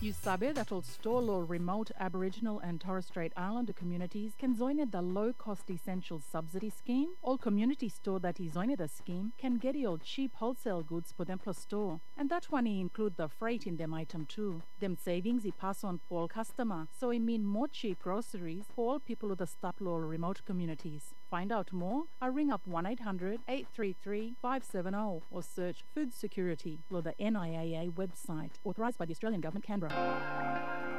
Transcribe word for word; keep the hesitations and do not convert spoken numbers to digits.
You sabe that all stall or remote Aboriginal and Torres Strait Islander communities can join the low-cost essential subsidy scheme? All community store that is joined the scheme can get all cheap wholesale goods for them plus store. And that one include the freight in them item too. Them savings he pass on for all customer, so it mean more cheap groceries for all people with the staple or remote communities. Find out more or ring up one eight hundred, eight three three, five seven zero or search Food Security or the N I A A website, authorised by the Australian Government, Canberra.